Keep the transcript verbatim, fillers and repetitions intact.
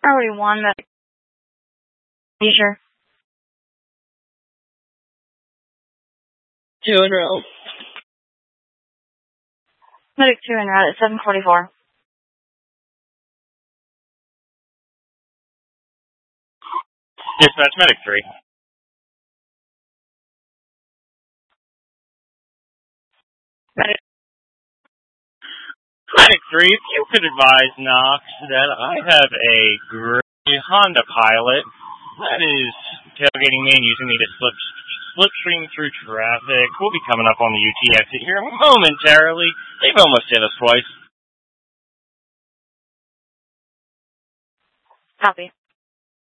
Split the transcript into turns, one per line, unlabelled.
Already one, medic. You sure?
Two in row.
Medic two en route at seven forty-four.
Dispatch medic three.
Medic.
Medic three, if you could advise Knox that I have a gray Honda Pilot that is tailgating me and using me to slip, slipstream through traffic. We'll be coming up on the U T exit here momentarily. They've almost hit us twice.
Copy.